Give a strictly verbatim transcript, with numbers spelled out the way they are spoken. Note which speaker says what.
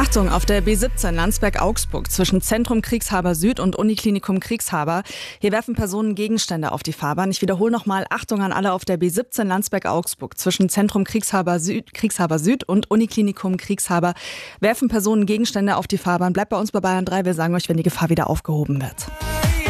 Speaker 1: Achtung, auf der B siebzehn Landsberg-Augsburg zwischen Zentrum Kriegshaber Süd und Uniklinikum Kriegshaber. Hier werfen Personen Gegenstände auf die Fahrbahn. Ich wiederhole nochmal, Achtung an alle auf der B siebzehn Landsberg-Augsburg zwischen Zentrum Kriegshaber Süd, Kriegshaber Süd und Uniklinikum Kriegshaber. Werfen Personen Gegenstände auf die Fahrbahn. Bleibt bei uns bei Bayern drei. Wir sagen euch, wenn die Gefahr wieder aufgehoben wird.